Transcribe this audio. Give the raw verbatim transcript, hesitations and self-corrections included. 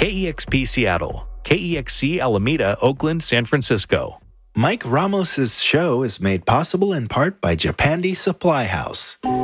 K E X P Seattle, K E X C Alameda, Oakland, San Francisco. Mike Ramos's show is made possible in part by Japandi Supply House.